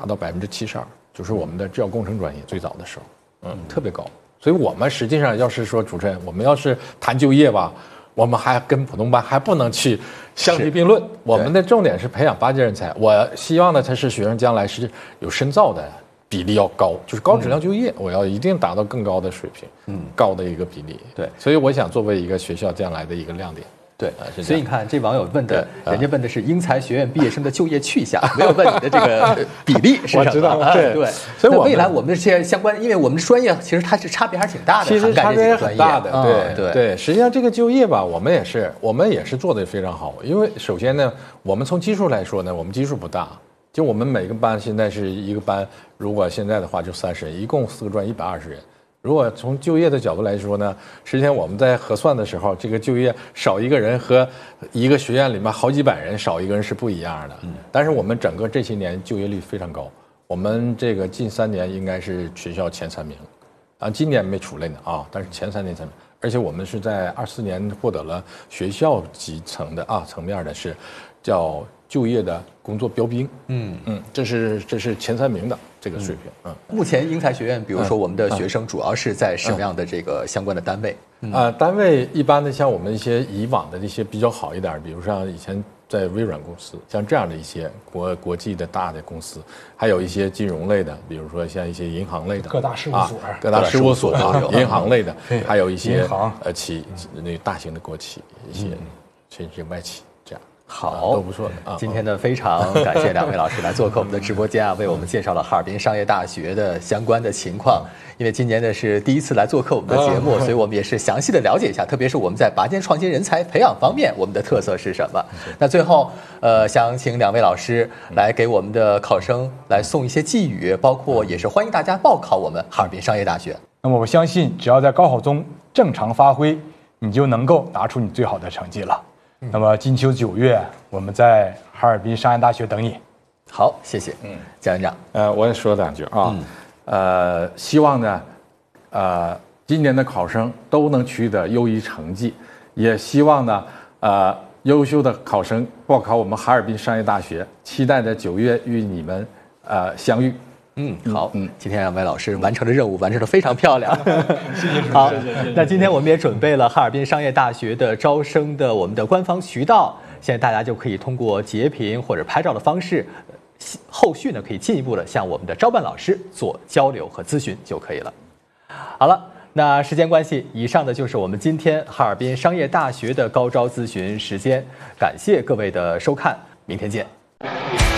达到72%，就是我们的制药工程专业最早的时候，特别高。所以我们实际上要是说主持人，我们要是谈就业吧，我们还跟普通班还不能去相提并论。我们的重点是培养8级人才。我希望呢，他是学生将来是有深造的比例要高，就是高质量就业，我要一定达到更高的水平，高的一个比例。 对， 所以我想作为一个学校将来的一个亮点。 对，所以你看，这网友问的，人家问的是英才学院毕业生的就业去向，没有问你的这个比例是什么。 我知道， 对。所以未来我们这些相关，因为我们的专业其实它是差别还是挺大的， 其实差别也很大的。 对。 实际上这个就业吧，我们也是做得非常好。因为首先呢，我们从基数来说呢，我们基数不大，就我们每个班现在是一个班，如果现在的话就30人，一共4个专120人。如果从就业的角度来说呢，实际上我们在核算的时候，这个就业少一个人和一个学院里面好几百人少一个人是不一样的。但是我们整个这些年就业率非常高，我们这个近3年应该是学校前3名，今年没出来呢但是前3年才，而且我们是在24年获得了学校级层的层面的是叫就业的工作标兵。这是前3名的。这个水平。 目前英才学院，比如说我们的学生主要是在什么样的这个相关的单位？ 单位一般的像我们一些以往的这些比较好一点，比如像以前在微软公司，像这样的一些国际的大的公司，还有一些金融类的，比如说像一些银行类的各大事务所银行类的，还有一些那大型的国企，一些外企。 好， 都不错的。 今天呢，非常感谢2位老师来做客我们的直播间为我们介绍了哈尔滨商业大学的相关的情况。因为今年呢是第一次来做客我们的节目，所以我们也是详细的了解一下，特别是我们在拔尖创新人才培养方面，我们的特色是什么。那最后，想请2位老师来给我们的考生来送一些寄语，包括也是欢迎大家报考我们哈尔滨商业大学。 那么我相信，只要在高考中正常发挥，你就能够拿出你最好的成绩了。那么金秋9月，我们在哈尔滨商业大学等你。 好，谢谢。姜院长。 我也说2句希望呢，今年的考生都能取得优异成绩，也希望呢，优秀的考生报考我们哈尔滨商业大学，期待在9月与你们相遇。 好，今天2位老师完成的任务完成得非常漂亮。 谢谢。 好，那今天我们也准备了哈尔滨商业大学的招生的我们的官方渠道，现在大家就可以通过截屏或者拍照的方式，后续呢可以进一步的向我们的招办老师做交流和咨询就可以了。好了，那时间关系，以上的就是我们今天哈尔滨商业大学的高招咨询时间，感谢各位的收看，明天见。